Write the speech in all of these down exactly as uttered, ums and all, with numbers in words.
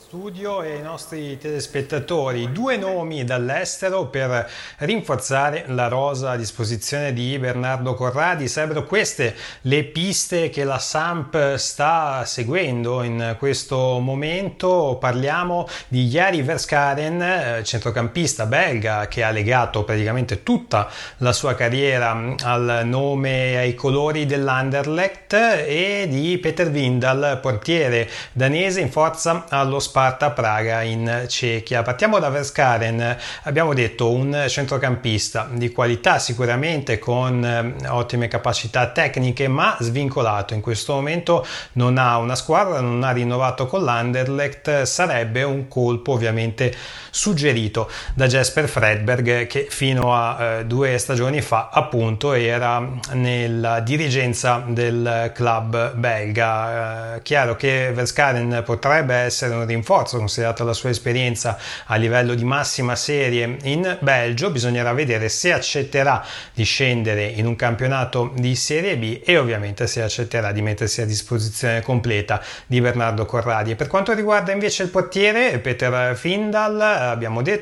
Studio e ai nostri telespettatori, due nomi dall'estero per rinforzare la rosa a disposizione di Bernardo Corradi. Sarebbero queste le piste che la Samp sta seguendo in questo momento. Parliamo di Jari Verskaren, centrocampista belga che ha legato praticamente tutta la sua carriera al nome e ai colori dell'Anderlecht, e di Peter Windal, portiere danese in forza allo Sparta Praga in Cechia. Partiamo da Verskaren. Abbiamo detto un centrocampista di qualità, sicuramente con ottime capacità tecniche, ma svincolato. In questo momento non ha una squadra, non ha rinnovato con l'Anderlecht. Sarebbe un colpo ovviamente suggerito da Jesper Fredberg, che fino a eh, due stagioni fa appunto era nella dirigenza del club belga. Eh, chiaro che Verskaren potrebbe essere un rinforzo considerata la sua esperienza a livello di massima serie in Belgio. Bisognerà vedere se accetterà di scendere in un campionato di Serie B e ovviamente se accetterà di mettersi a disposizione completa di Bernardo Corradi. E per quanto riguarda invece il portiere Peter Windal, abbiamo detto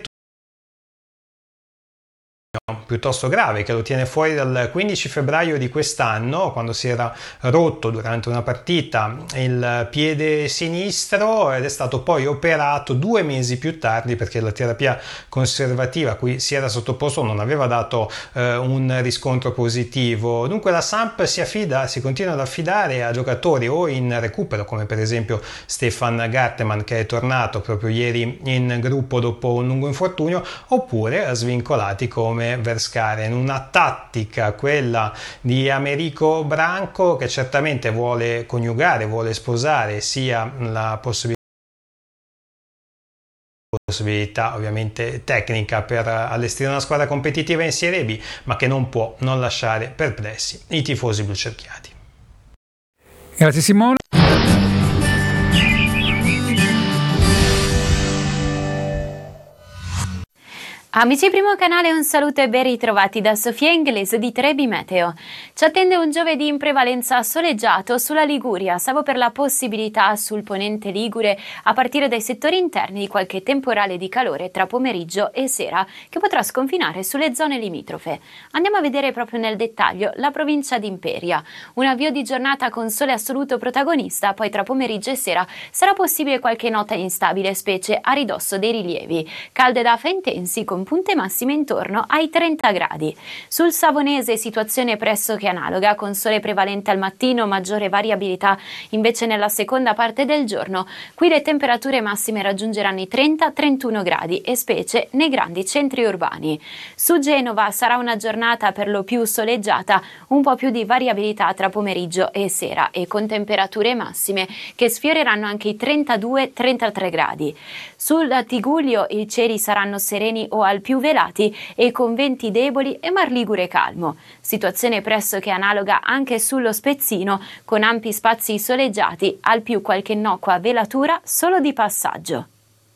piuttosto grave che lo tiene fuori dal quindici febbraio di quest'anno, quando si era rotto durante una partita il piede sinistro, ed è stato poi operato due mesi più tardi perché la terapia conservativa a cui si era sottoposto non aveva dato eh, un riscontro positivo. Dunque la Samp si affida, si continua ad affidare a giocatori o in recupero, come per esempio Stefan Garteman, che è tornato proprio ieri in gruppo dopo un lungo infortunio, oppure a svincolati come Verskaren. Una tattica, quella di Americo Branco, che certamente vuole coniugare, vuole sposare sia la possibilità possibilità ovviamente tecnica per allestire una squadra competitiva in Serie B, ma che non può non lasciare perplessi i tifosi blucerchiati. Grazie Simone. Amici Primo Canale, un saluto e ben ritrovati da Sofia Inglese di Trebi Meteo. Ci attende un giovedì in prevalenza soleggiato sulla Liguria, salvo per la possibilità sul ponente ligure a partire dai settori interni di qualche temporale di calore tra pomeriggio e sera che potrà sconfinare sulle zone limitrofe. Andiamo a vedere proprio nel dettaglio la provincia di Imperia. Un avvio di giornata con sole assoluto protagonista, poi tra pomeriggio e sera sarà possibile qualche nota instabile, specie a ridosso dei rilievi. Calde d'afa intensi con punte massime intorno ai trenta gradi. Sul Savonese situazione pressoché analoga, con sole prevalente al mattino, maggiore variabilità invece nella seconda parte del giorno. Qui le temperature massime raggiungeranno i trenta trentuno gradi e specie nei grandi centri urbani. Su Genova sarà una giornata per lo più soleggiata, un po' più di variabilità tra pomeriggio e sera e con temperature massime che sfioreranno anche i trentadue trentatré gradi. Sul Tigullio i cieli saranno sereni o al più velati e con venti deboli e mar ligure calmo. Situazione pressoché analoga anche sullo Spezzino, con ampi spazi soleggiati, al più qualche innocua velatura solo di passaggio.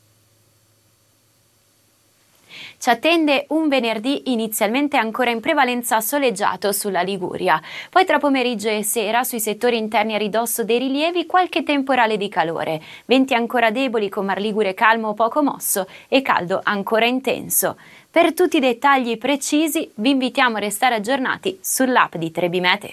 Ci attende un venerdì inizialmente ancora in prevalenza soleggiato sulla Liguria, poi tra pomeriggio e sera sui settori interni a ridosso dei rilievi qualche temporale di calore, venti ancora deboli con mar ligure calmo o poco mosso e caldo ancora intenso. Per tutti i dettagli precisi vi invitiamo a restare aggiornati sull'app di Trebi Meteo.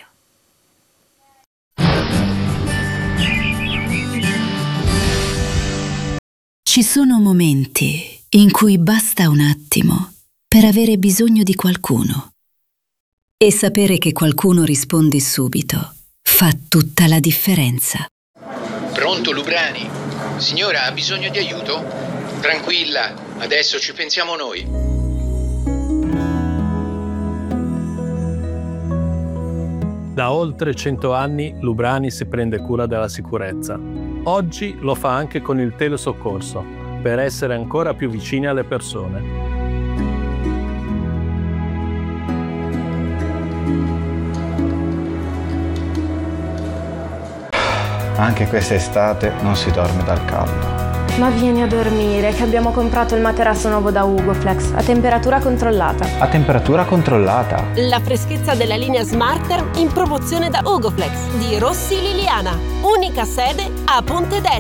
Ci sono momenti in cui basta un attimo per avere bisogno di qualcuno. E sapere che qualcuno risponde subito fa tutta la differenza. Pronto, Lubrani? Signora, ha bisogno di aiuto? Tranquilla, adesso ci pensiamo noi. Da oltre cento anni Lubrani si prende cura della sicurezza. Oggi lo fa anche con il telesoccorso, per essere ancora più vicini alle persone. Anche quest'estate non si dorme dal caldo. Ma vieni a dormire, che abbiamo comprato il materasso nuovo da Ugoflex, a temperatura controllata. A temperatura controllata? La freschezza della linea Smarter in promozione da Ugoflex di Rossi Liliana. Unica sede a Pontedecimo.